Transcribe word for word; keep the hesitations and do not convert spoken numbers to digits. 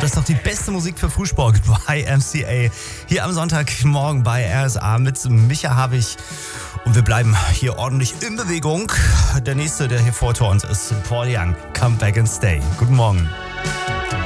Das ist doch die beste Musik für Frühsport bei M C A. Hier am Sonntagmorgen bei R S A mit Micha Habich. Und wir bleiben hier ordentlich in Bewegung. Der nächste, der hier vor uns ist, Paul Young. Come Back and Stay. Guten Morgen.